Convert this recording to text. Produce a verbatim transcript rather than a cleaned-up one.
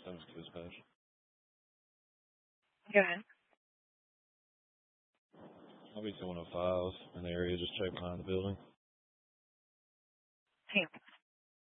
Seven to dispatch. Go ahead. I'll be to one oh five in the area, just check behind the building. Hang on.